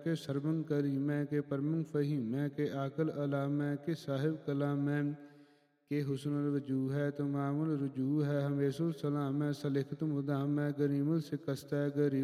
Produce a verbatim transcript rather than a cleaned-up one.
के सर्वं करी मैं के परमं फही मैं के आकल अला मैं के साहिब कला मैं के हुस्न वजू है तमामुल रुजू है हमेशुल सलाम है सलिख तुम उदाम है गरीमुल शिकस्त है गरीब